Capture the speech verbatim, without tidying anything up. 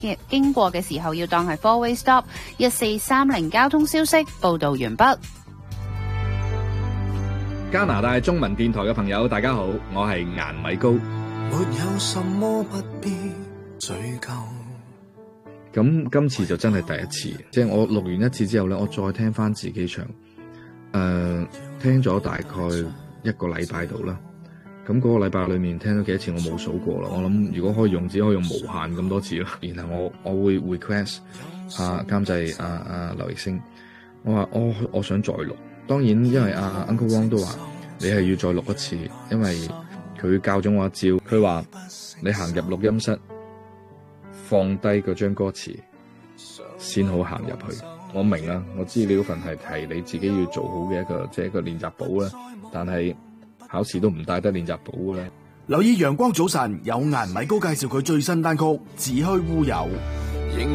經過嘅時候要當係 four-way stop。一四三零交通消息報道完畢。 加拿大中文電台嘅朋友，大家好，我係顏米高。 沒有什麼不必追究。 咁今次就真係第一次，即係我錄完一次之後咧，我再聽翻自己唱，誒、呃，聽咗大概一個禮拜度啦。咁嗰個禮拜裏面聽咗幾多次，我冇數過啦。我諗如果可以用，只可以用無限咁多次啦。然後我我會 request 啊監製啊啊劉奕星，我話我我想再錄。當然因為阿、啊、Uncle Wong 都話你係要再錄一次，因為佢教咗我一招。佢話你行入錄音室，放低嗰張歌詞，先好行入去。我明啦，我知呢份係係你自己要做好嘅一個即係、就是、一個練習簿啦。但係考試都唔帶得練習簿嘅咧。 留意陽光早晨，有顏米高介紹佢最新單曲《只虛烏有》。